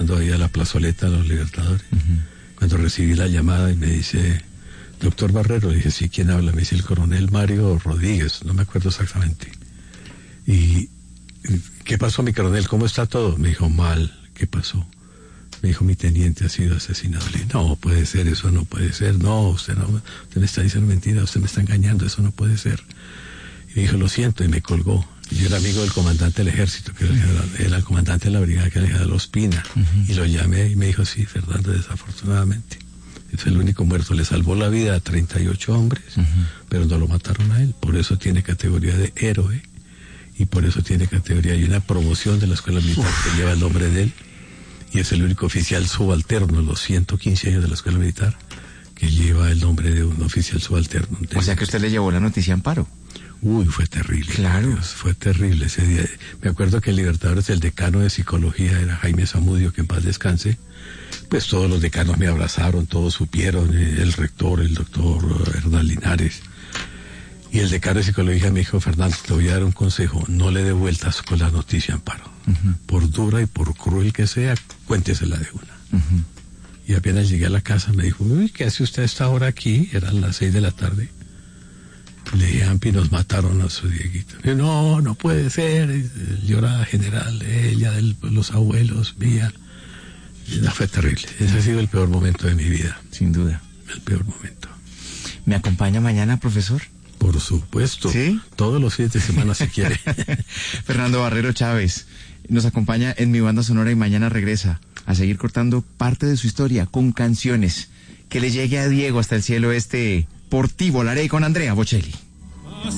llegando ahí a la plazoleta de los Libertadores, cuando recibí la llamada y me dice, doctor Barrero, le dije, sí, ¿quién habla? Me dice el coronel Mario Rodríguez, no me acuerdo exactamente. Y, ¿qué pasó, mi coronel? ¿Cómo está todo? Me dijo, mal. ¿Qué pasó? Me dijo, mi teniente ha sido asesinado. Le dije, no puede ser, eso no puede ser. No, usted me está diciendo mentira, usted me está engañando, eso no puede ser. Y me dijo, lo siento, y me colgó. Yo era amigo del comandante del ejército, que era el comandante de la brigada, que era el general Ospina. Y lo llamé y me dijo, sí, Fernando, desafortunadamente es el único muerto. Le salvó la vida a 38 hombres, pero no lo mataron a él. Por eso tiene categoría de héroe. Y por eso tiene categoría. Hay una promoción de la escuela militar que lleva el nombre de él. Y es el único oficial subalterno en los 115 años de la escuela militar que lleva el nombre de un oficial subalterno. O sea que usted le llevó la noticia a Amparo. Uy, fue terrible. Claro. Dios, fue terrible ese día. Me acuerdo que en Libertadores el decano de psicología era Jaime Zamudio, que en paz descanse. Pues todos los decanos me abrazaron, todos supieron, el rector, el doctor Hernán Linares. Y el decano de psicología me dijo, Fernando, te voy a dar un consejo, no le dé vueltas con la noticia, Amparo. Por dura y por cruel que sea, cuéntesela de una. Y apenas llegué a la casa me dijo, uy, ¿qué hace usted a esta hora aquí? Eran las 6 de la tarde. Le dije, Ampi, nos mataron a su Dieguito. Y no puede ser. Lloraba general, ella, los abuelos, mía. Fue terrible. Ese ha sido el peor momento de mi vida. Sin duda. El peor momento. ¿Me acompaña mañana, profesor? Por supuesto. ¿Sí? Todos los fines de semana si quiere. Fernando Barrero Chávez nos acompaña en Mi Banda Sonora y mañana regresa a seguir cortando parte de su historia con canciones. Que le llegue a Diego hasta el cielo Por ti volaré con Andrea Bocelli.